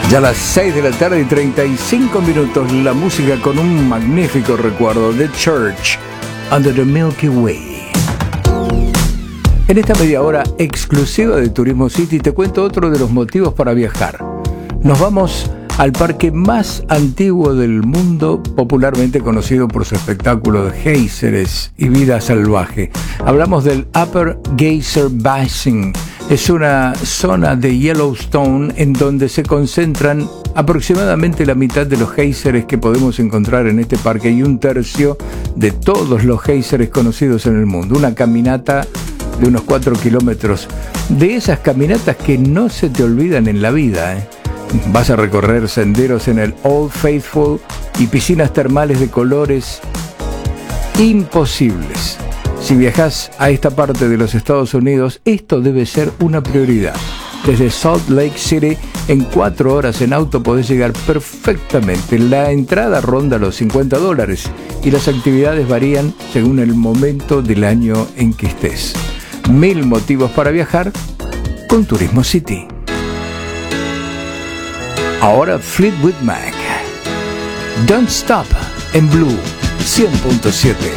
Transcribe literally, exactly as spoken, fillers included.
Ya a las seis de la tarde y treinta y cinco minutos, la música con un magnífico recuerdo de Church, Under the Milky Way. En esta media hora exclusiva de Turismo City te cuento otro de los motivos para viajar. Nos vamos al parque más antiguo del mundo, popularmente conocido por su espectáculo de géiseres y vida salvaje. Hablamos del Upper Geyser Basin. Es una zona de Yellowstone en donde se concentran aproximadamente la mitad de los géiseres que podemos encontrar en este parque y un tercio de todos los géiseres conocidos en el mundo. Una caminata de unos cuatro kilómetros. De esas caminatas que no se te olvidan en la vida, ¿eh? Vas a recorrer senderos en el Old Faithful y piscinas termales de colores imposibles. Si viajas a esta parte de los Estados Unidos, esto debe ser una prioridad. Desde Salt Lake City, en cuatro horas en auto podés llegar perfectamente. La entrada ronda los cincuenta dólares y las actividades varían según el momento del año en que estés. Mil motivos para viajar con Turismo City. Ahora Fleetwood Mac. Don't Stop en Blue cien punto siete.